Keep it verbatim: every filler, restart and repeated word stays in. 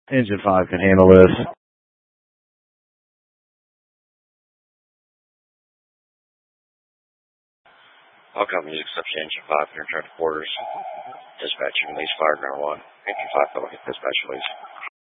Engine five can handle this. All companies except Engine five, return to quarters. Dispatch, release fire ground one. Engine five, public dispatch release.